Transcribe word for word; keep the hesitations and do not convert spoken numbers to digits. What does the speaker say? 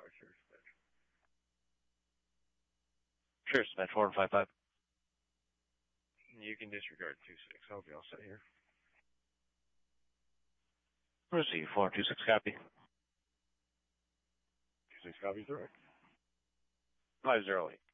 Alright, sure, dispatch. Sure, dispatch four and five five. You can disregard two six. I'll be all set here. Proceed, four two six, copy. two six copies direct. five zero eight.